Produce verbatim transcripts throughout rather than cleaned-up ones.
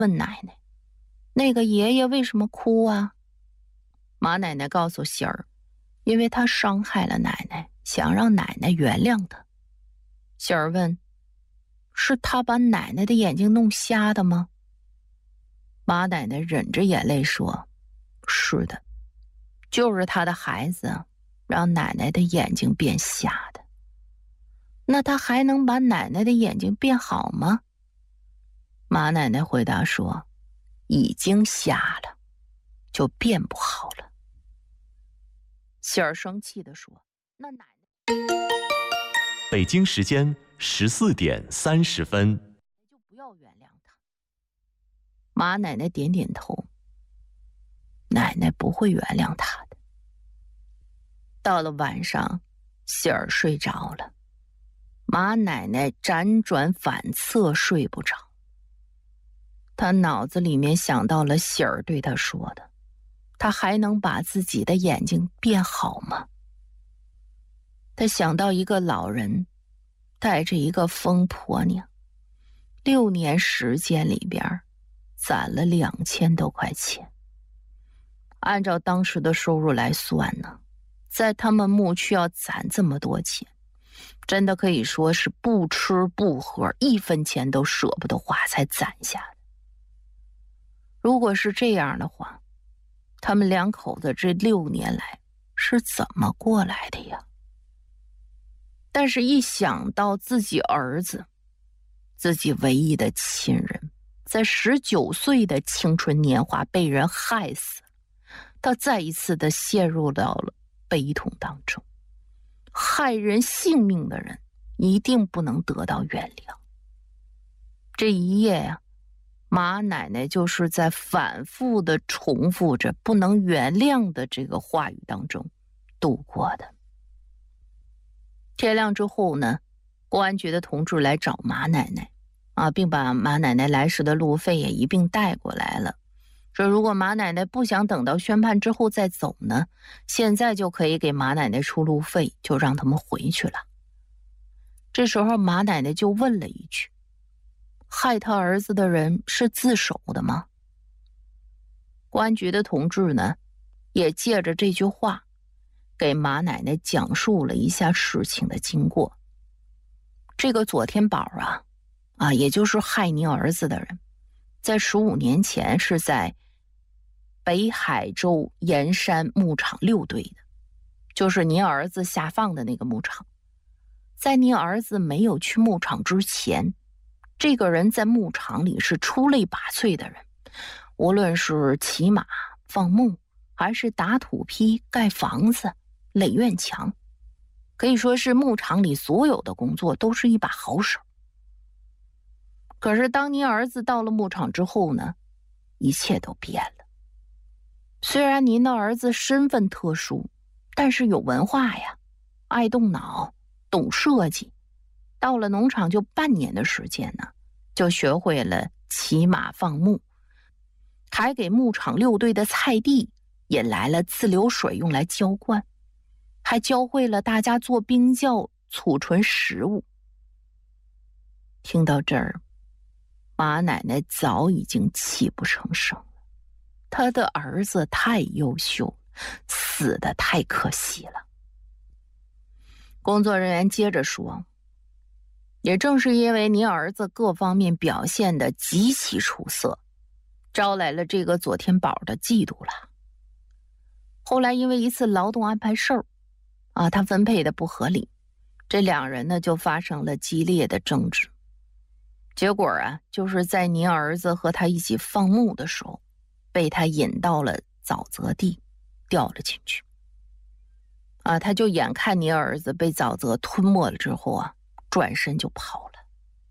问奶奶：“那个爷爷为什么哭啊？”马奶奶告诉喜儿，因为他伤害了奶奶，想让奶奶原谅他。喜儿问：“是他把奶奶的眼睛弄瞎的吗？”马奶奶忍着眼泪说：“是的，就是他的孩子让奶奶的眼睛变瞎的。那他还能把奶奶的眼睛变好吗？”马奶奶回答说：“已经瞎了，就变不好了。”喜儿生气地说：“那奶奶……” 北京时间十四点三十分， 就不要原谅他。马奶奶点点头，奶奶不会原谅他的。到了晚上，喜儿睡着了，马奶奶辗转反侧睡不着。她脑子里面想到了喜儿对她说的，她还能把自己的眼睛变好吗？她想到一个老人带着一个疯婆娘，六年时间里边攒了两千多块钱。按照当时的收入来算呢，在他们墓区要攒这么多钱，真的可以说是不吃不喝，一分钱都舍不得花才攒下的。如果是这样的话，他们两口子这六年来是怎么过来的呀？但是一想到自己儿子，自己唯一的亲人，在十九岁的青春年华被人害死，他再一次的陷入到了悲痛当中。害人性命的人一定不能得到原谅。这一夜呀、啊，马奶奶就是在反复的重复着不能原谅的这个话语当中度过的。天亮之后呢，公安局的同志来找马奶奶啊，并把马奶奶来时的路费也一并带过来了。说如果马奶奶不想等到宣判之后再走呢，现在就可以给马奶奶出路费，就让他们回去了。这时候马奶奶就问了一句：“害他儿子的人是自首的吗？”公安局的同志呢，也借着这句话给马奶奶讲述了一下事情的经过。这个左天宝啊，啊，也就是害您儿子的人，在十五年前是在北海州盐山牧场六队的，就是您儿子下放的那个牧场。在您儿子没有去牧场之前，这个人在牧场里是出类拔萃的人，无论是骑马、放牧，还是打土坯、盖房子、垒院墙，可以说是牧场里所有的工作都是一把好手。可是当您儿子到了牧场之后呢，一切都变了。虽然您的儿子身份特殊，但是有文化呀，爱动脑，懂设计。到了农场就半年的时间呢，就学会了骑马放牧，还给牧场六队的菜地引来了自流水用来浇灌，还教会了大家做冰窖储存食物。听到这儿，马奶奶早已经泣不成声了。她的儿子太优秀，死得太可惜了。工作人员接着说，也正是因为您儿子各方面表现得极其出色，招来了这个左天宝的嫉妒了。后来因为一次劳动安排事儿啊，他分配的不合理，这两人呢就发生了激烈的争执。结果啊，就是在您儿子和他一起放牧的时候，被他引到了沼泽地，掉了进去。啊，他就眼看您儿子被沼泽吞没了之后啊，转身就跑了。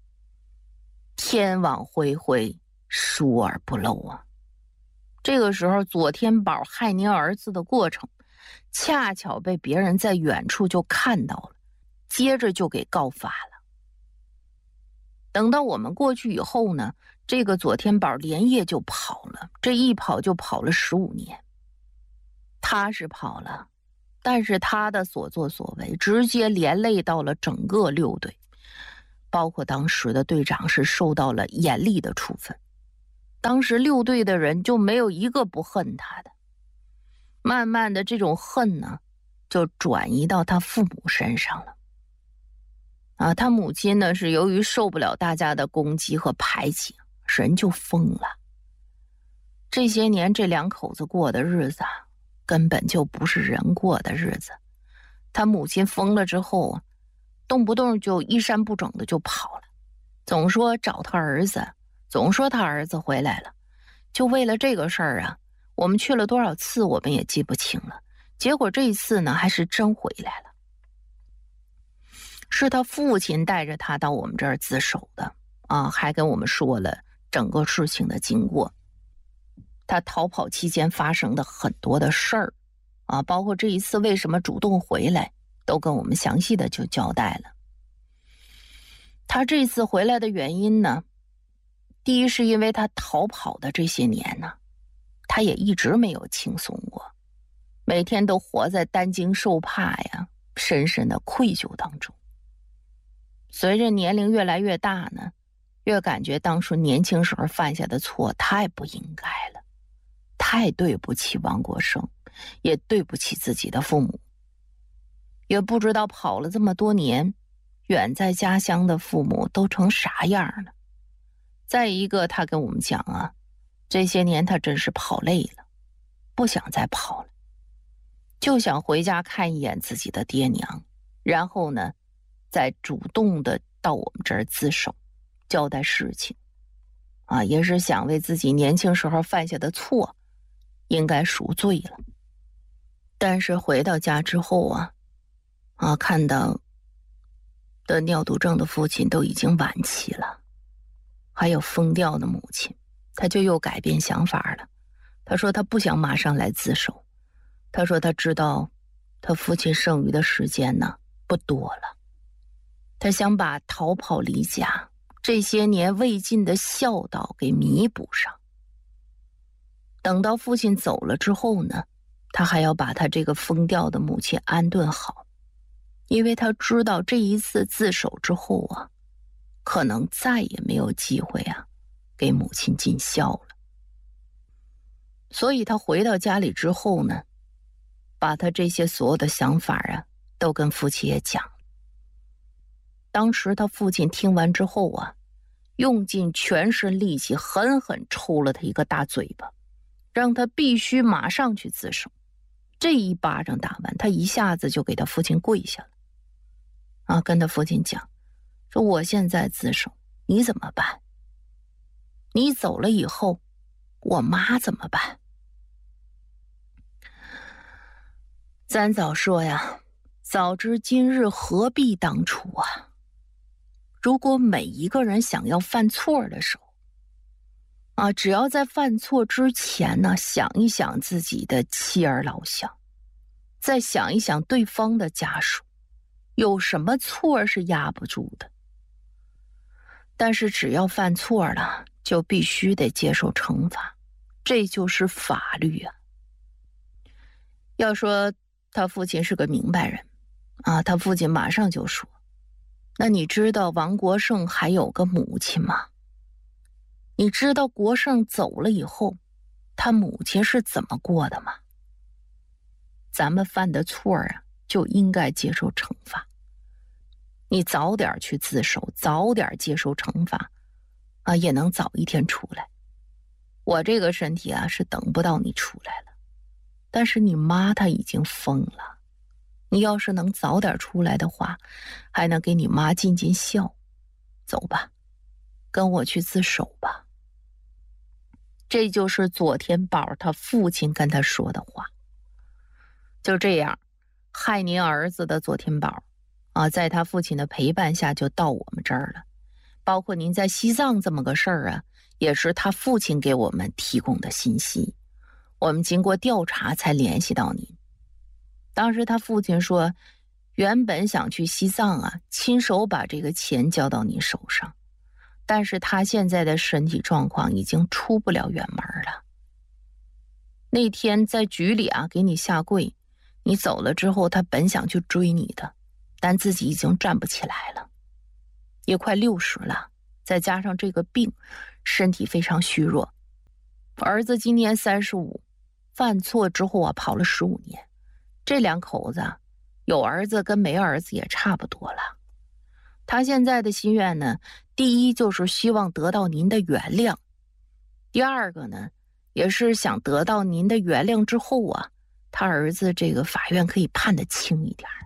天网恢恢，疏而不漏啊！这个时候，左天宝害您儿子的过程，恰巧被别人在远处就看到了，接着就给告发了。等到我们过去以后呢，这个左天宝连夜就跑了，这一跑就跑了十五年。他是跑了，但是他的所作所为直接连累到了整个六队，包括当时的队长是受到了严厉的处分。 当时六队的人就没有一个不恨他的。慢慢的，这种恨呢，就转移到他父母身上了。啊，他母亲呢，是由于受不了大家的攻击和排挤，人就疯了。这些年这两口子过的日子啊，根本就不是人过的日子。他母亲疯了之后，动不动就衣衫不整的就跑了，总说找他儿子，总说他儿子回来了。就为了这个事儿啊，我们去了多少次我们也记不清了。结果这一次呢，还是真回来了。是他父亲带着他到我们这儿自首的啊，还跟我们说了整个事情的经过。他逃跑期间发生的很多的事儿啊，包括这一次为什么主动回来，都跟我们详细的就交代了。他这次回来的原因呢，第一是因为他逃跑的这些年呢，他也一直没有轻松过，每天都活在担惊受怕呀，深深的愧疚当中。随着年龄越来越大呢，越感觉当初年轻时候犯下的错太不应该了，太对不起王国胜，也对不起自己的父母。也不知道跑了这么多年，远在家乡的父母都成啥样了。再一个，他跟我们讲啊，这些年他真是跑累了，不想再跑了，就想回家看一眼自己的爹娘，然后呢再主动的到我们这儿自首，交代事情啊，也是想为自己年轻时候犯下的错应该赎罪了。但是回到家之后啊啊，看到得尿毒症的父亲都已经晚期了，还有疯掉的母亲，他就又改变想法了。他说他不想马上来自首，他说他知道他父亲剩余的时间呢不多了，他想把逃跑离家这些年未尽的孝道给弥补上。等到父亲走了之后呢，他还要把他这个疯掉的母亲安顿好，因为他知道这一次自首之后啊，可能再也没有机会啊给母亲尽孝了。所以他回到家里之后呢，把他这些所有的想法啊都跟父亲也讲。当时他父亲听完之后啊，用尽全身力气狠狠抽了他一个大嘴巴，让他必须马上去自首。这一巴掌打完，他一下子就给他父亲跪下了啊，跟他父亲讲说，我现在自首你怎么办？你走了以后我妈怎么办？咱早说呀，早知今日何必当初啊。如果每一个人想要犯错的时候啊，只要在犯错之前呢，想一想自己的妻儿老小，再想一想对方的家属，有什么错是压不住的。但是只要犯错了，就必须得接受惩罚，这就是法律啊。要说他父亲是个明白人啊，他父亲马上就说，那你知道王国胜还有个母亲吗？你知道国胜走了以后他母亲是怎么过的吗？咱们犯的错啊，就应该接受惩罚。你早点去自首，早点接受惩罚啊，也能早一天出来。我这个身体啊是等不到你出来了，但是你妈她已经疯了，你要是能早点出来的话，还能给你妈尽尽孝。走吧，跟我去自首吧。这就是左天宝他父亲跟他说的话。就这样，害您儿子的左天宝啊，在他父亲的陪伴下就到我们这儿了。包括您在西藏这么个事儿啊，也是他父亲给我们提供的信息，我们经过调查才联系到您。当时他父亲说，原本想去西藏啊，亲手把这个钱交到您手上，但是他现在的身体状况已经出不了远门了。那天在局里啊给你下跪，你走了之后，他本想去追你的，但自己已经站不起来了，也快六十了，再加上这个病，身体非常虚弱儿子今年三十五，犯错之后啊，跑了十五年。这两口子有儿子跟没儿子也差不多了。他现在的心愿呢，第一就是希望得到您的原谅，第二个呢，也是想得到您的原谅之后啊，他儿子这个法院可以判得轻一点。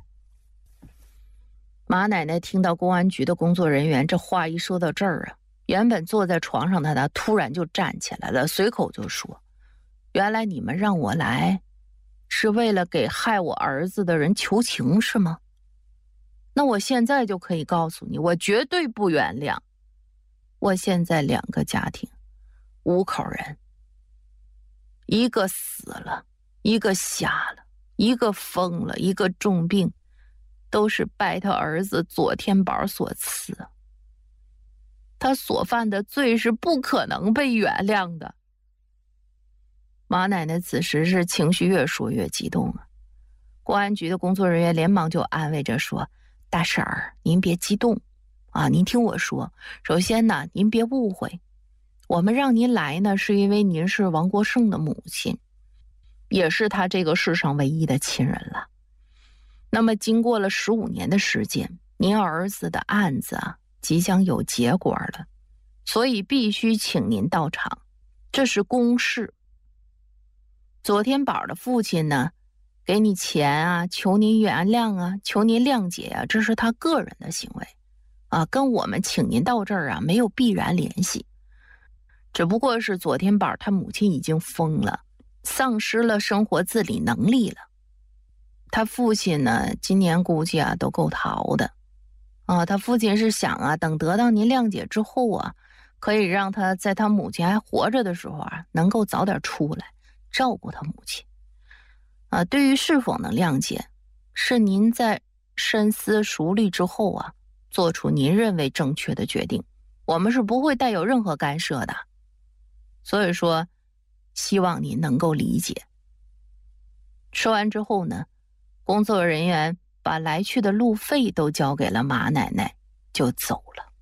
马奶奶听到公安局的工作人员这话一说到这儿啊，原本坐在床上的她突然就站起来了，随口就说：原来你们让我来是为了给害我儿子的人求情是吗？那我现在就可以告诉你，我绝对不原谅。我现在两个家庭，五口人，一个死了，一个瞎了，一个疯了，一个重病，都是拜他儿子左天宝所赐。他所犯的罪是不可能被原谅的。马奶奶此时是情绪越说越激动啊，公安局的工作人员连忙就安慰着说：大婶儿，您别激动啊，您听我说，首先呢，您别误会，我们让您来呢，是因为您是王国胜的母亲，也是他这个世上唯一的亲人了。那么经过了十五年的时间，您儿子的案子啊，即将有结果了，所以必须请您到场，这是公事。左天宝的父亲呢，给你钱啊，求您原谅啊，求您谅解啊，这是他个人的行为啊，跟我们请您到这儿啊没有必然联系。只不过是左天宝他母亲已经疯了，丧失了生活自理能力了。他父亲呢，今年估计啊都够逃的啊。他父亲是想啊，等得到您谅解之后啊，可以让他在他母亲还活着的时候啊，能够早点出来照顾他母亲。啊，对于是否能谅解，是您在深思熟虑之后啊，做出您认为正确的决定，我们是不会带有任何干涉的。所以说，希望您能够理解。说完之后呢，工作人员把来去的路费都交给了马奶奶，就走了。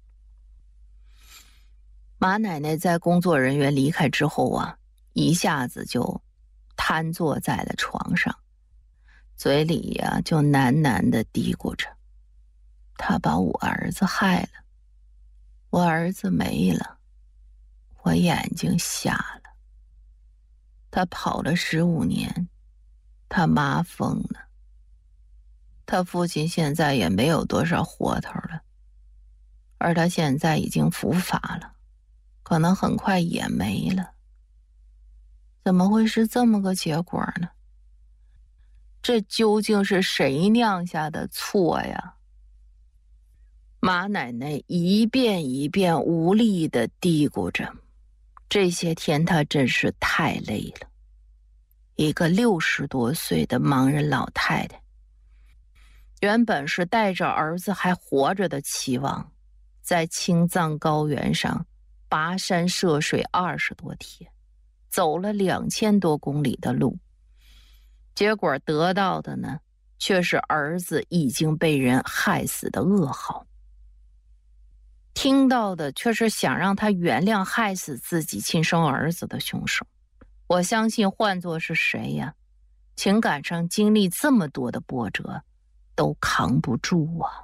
马奶奶在工作人员离开之后啊，一下子就瘫坐在了床上，嘴里呀、啊、就喃喃地嘀咕着：他把我儿子害了，我儿子没了，我眼睛瞎了，他跑了十五年，他妈疯了，他父亲现在也没有多少活头了，而他现在已经伏法了，可能很快也没了。怎么会是这么个结果呢？这究竟是谁酿下的错呀？马奶奶一遍一遍无力地嘀咕着，这些天她真是太累了。一个六十多岁的盲人老太太，原本是带着儿子还活着的期望，在青藏高原上跋山涉水二十多天，走了两千多公里的路，结果得到的呢，却是儿子已经被人害死的噩耗。听到的却是想让他原谅害死自己亲生儿子的凶手。我相信换作是谁呀，情感上经历这么多的波折，都扛不住啊。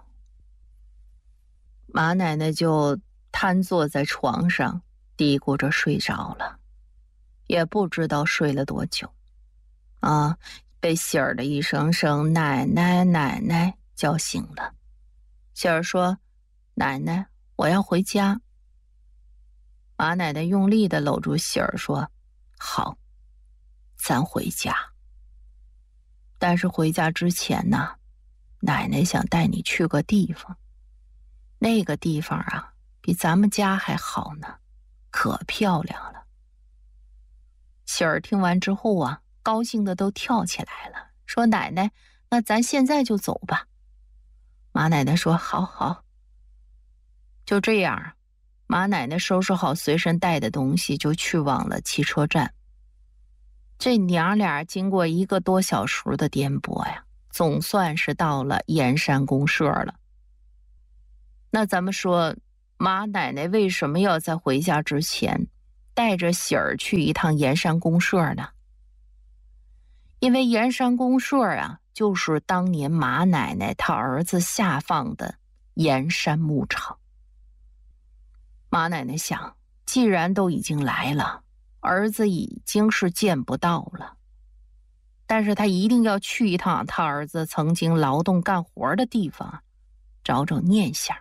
马奶奶就瘫坐在床上，嘀咕着睡着了，也不知道睡了多久啊，被喜儿的一声声奶奶奶奶叫醒了。喜儿说：奶奶，我要回家。马奶奶用力地搂住喜儿说：好，咱回家。但是回家之前呢，奶奶想带你去个地方，那个地方啊，比咱们家还好呢，可漂亮了。喜儿听完之后啊，高兴的都跳起来了，说：奶奶，那咱现在就走吧。马奶奶说：好好。就这样，马奶奶收拾好随身带的东西，就去往了汽车站。这娘俩经过一个多小时的颠簸呀，总算是到了盐山公社了。那咱们说，马奶奶为什么要在回家之前带着喜儿去一趟盐山公社呢。因为盐山公社啊，就是当年马奶奶她儿子下放的盐山牧场。马奶奶想，既然都已经来了，儿子已经是见不到了，但是他一定要去一趟他儿子曾经劳动干活的地方，找找念想。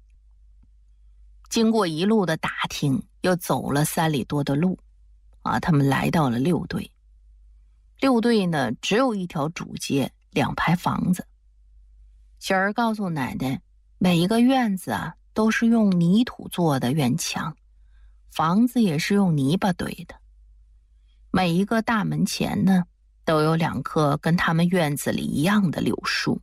经过一路的打听，又走了三里多的路啊，他们来到了六队。六队呢，只有一条主街，两排房子。喜儿告诉奶奶，每一个院子啊，都是用泥土做的院墙，房子也是用泥巴堆的。每一个大门前呢，都有两棵跟他们院子里一样的柳树。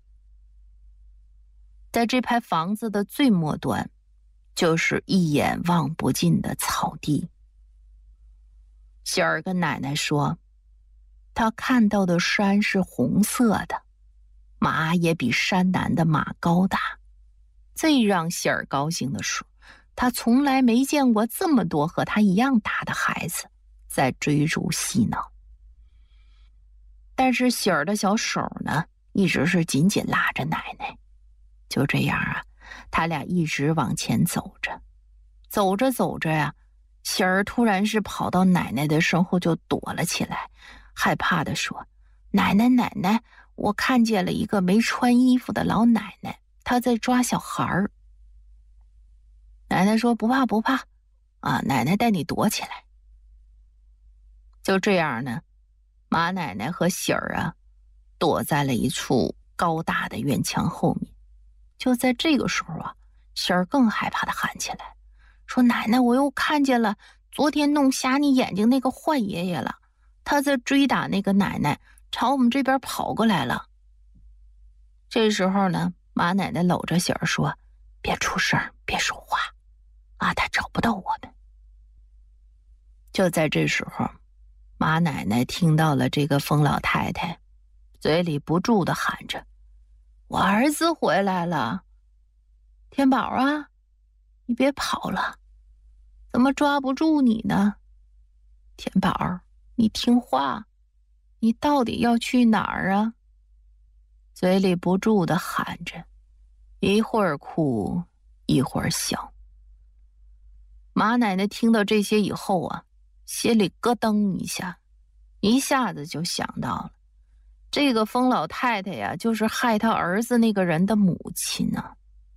在这排房子的最末端，就是一眼望不尽的草地。喜儿跟奶奶说，他看到的山是红色的，马也比山南的马高大。最让喜儿高兴的是，他从来没见过这么多和他一样大的孩子在追逐嬉闹。但是喜儿的小手呢，一直是紧紧拉着奶奶。就这样啊，他俩一直往前走着。走着走着呀、啊，喜儿突然是跑到奶奶的身后就躲了起来，害怕地说，奶奶奶奶，我看见了一个没穿衣服的老奶奶，她在抓小孩儿。奶奶说，不怕不怕啊，奶奶带你躲起来。就这样呢，马奶奶和喜儿啊，躲在了一处高大的院墙后面。就在这个时候啊，喜儿更害怕地喊起来，说，奶奶，我又看见了昨天弄瞎你眼睛那个坏爷爷了，他在追打那个奶奶，朝我们这边跑过来了。这时候呢，马奶奶搂着喜儿说，别出声，别说话啊，他找不到我们。就在这时候，马奶奶听到了这个疯老太太嘴里不住地喊着，我儿子回来了，天宝啊，你别跑了，怎么抓不住你呢？天宝，你听话，你到底要去哪儿啊？嘴里不住地喊着，一会儿哭一会儿笑。马奶奶听到这些以后啊，心里咯噔一下，一下子就想到了，这个疯老太太呀，就是害他儿子那个人的母亲呢。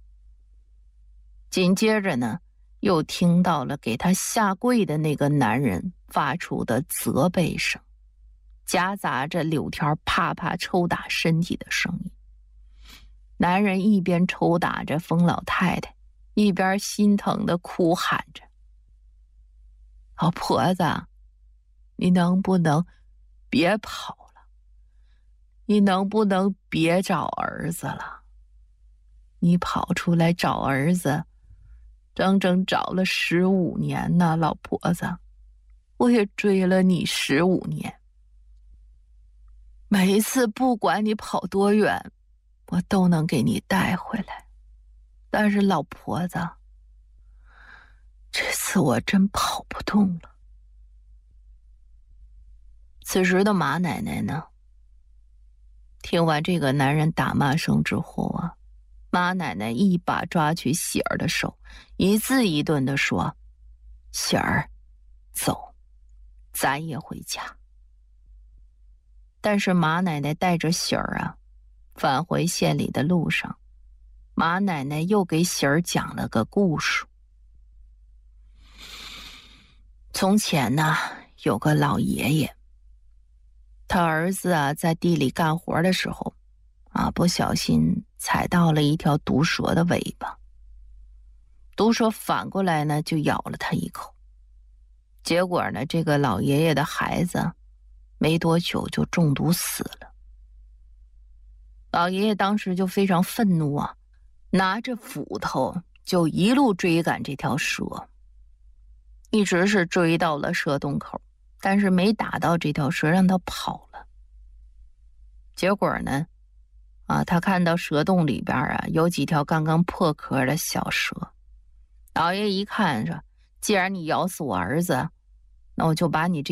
紧接着呢，又听到了给他下跪的那个男人发出的责备声，夹杂着柳条啪啪抽打身体的声音。男人一边抽打着疯老太太，一边心疼的哭喊着，老婆子，你能不能别跑了？你能不能别找儿子了？你跑出来找儿子，整整找了十五年呢，老婆子，我也追了你十五年。每一次不管你跑多远，我都能给你带回来。但是老婆子，这次我真跑不动了。此时的马奶奶呢，听完这个男人打骂声之后啊，马奶奶一把抓起喜儿的手，一字一顿地说，喜儿，走，咱也回家。但是马奶奶带着喜儿啊，返回县里的路上，马奶奶又给喜儿讲了个故事。从前呢，有个老爷爷，他儿子啊在地里干活的时候啊，不小心踩到了一条毒蛇的尾巴，毒蛇反过来呢就咬了他一口。结果呢，这个老爷爷的孩子没多久就中毒死了。老爷爷当时就非常愤怒啊，拿着斧头就一路追赶这条蛇，一直是追到了蛇洞口，但是没打到这条蛇，让它跑了。结果呢，啊，他看到蛇洞里边啊有几条刚刚破壳的小蛇。老爷一看说，既然你咬死我儿子， 那我就把你这